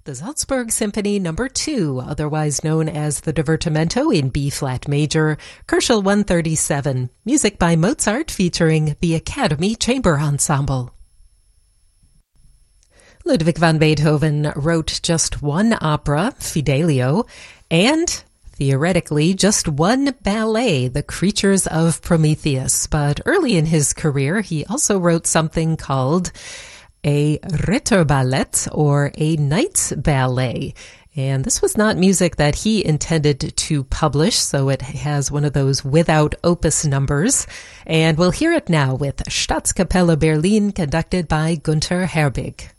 the Salzburg Symphony No. 2, otherwise known as the Divertimento in B-flat major, Köchel 137, music by Mozart featuring the Academy Chamber Ensemble. Ludwig van Beethoven wrote just one opera, Fidelio, and theoretically just one ballet, The Creatures of Prometheus. But early in his career, he also wrote something called a Ritterballet, or a Knight's Ballet. And this was not music that he intended to publish, so it has one of those without opus numbers. And we'll hear it now with Staatskapelle Berlin, conducted by Günther Herbig.